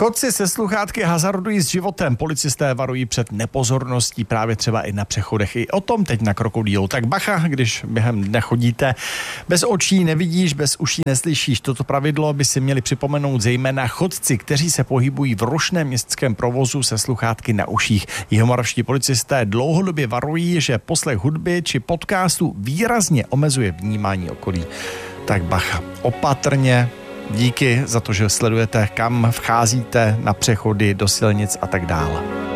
Chodci se sluchátky hazardují s životem. Policisté varují před nepozorností právě třeba i na přechodech. I o tom teď na Krokodýlu. Tak bacha, když během dne chodíte. Bez očí nevidíš, bez uší neslyšíš. Toto pravidlo by si měli připomenout zejména chodci, kteří se pohybují v rušném městském provozu se sluchátky na uších. Jihomoravští policisté dlouhodobě varují, že poslech hudby či podcastu výrazně omezuje vnímání okolí. Tak bacha, opatrně. Díky za to, že sledujete, kam vcházíte na přechody, do silnic a tak dále.